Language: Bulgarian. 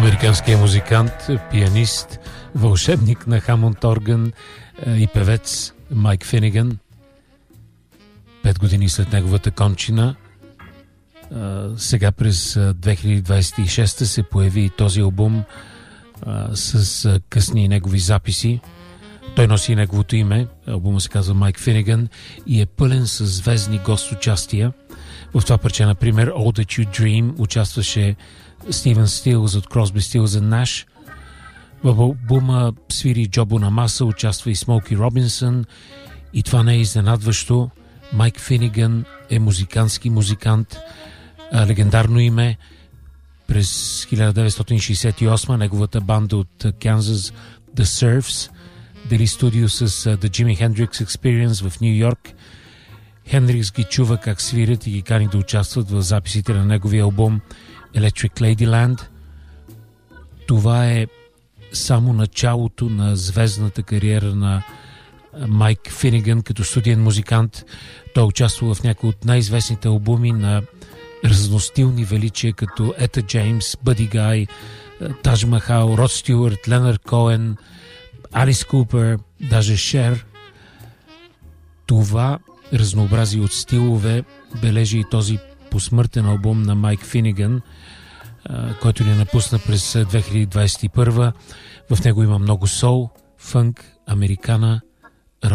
Американският музикант, пианист, вълшебник на Хамонд орган и певец Майк Финиган. 5 години след неговата кончина, сега през 2026 се появи и този албум с късни негови записи. Той носи неговото име, албумът се казва Майк Финиган и е пълен с звездни гост-участия. В това парче, например, All That You Dream участваше Стивен Стилс от Crosby, Stills and Nash. В албума свири Джо Бонамаса, участва и Смоки Робинсън. И това не е изненадващо. Майк Финиган е музикантски музикант, легендарно име. През 1968 неговата банда от Канзас, The Surfs, дели студио с The Jimi Hendrix Experience в Нью Йорк. Хендрикс ги чува как свирят и ги кани да участват в записите на неговия албум Electric Ladyland. Това е само началото на звездната кариера на Майк Финиган като студиен музикант. Той участва в някои от най-известните албуми на разностилни величия като Ета Джеймс, Бъди Гай, Тадж Махал, Род Стюарт, Ленард Коен, Алис Купер, даже Шер. Това разнообразие от стилове бележи и този посмъртен албум на Майк Финиган, който ни напусна през 2021. В него има много соул, фънк, американа